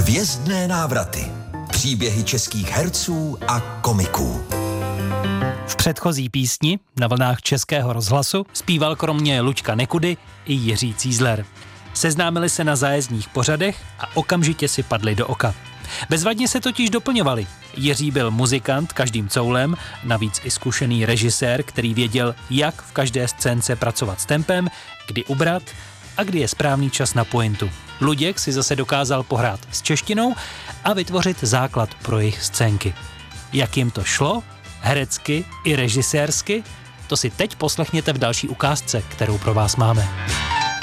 Hvězdné návraty. Příběhy českých herců a komiků. V předchozí písni na vlnách Českého rozhlasu zpíval kromě Luďka Nekudy i Jiří Cízler. Seznámili se na zájezdních pořadech a okamžitě si padli do oka. Bezvadně se totiž doplňovali. Jiří byl muzikant každým coulem, navíc i zkušený režisér, který věděl, jak v každé scénce pracovat s tempem, kdy ubrat a kdy je správný čas na pointu. Luděk si zase dokázal pohrát s češtinou a vytvořit základ pro jejich scénky. Jak jim to šlo, herecky i režisérsky, to si teď poslechněte v další ukázce, kterou pro vás máme.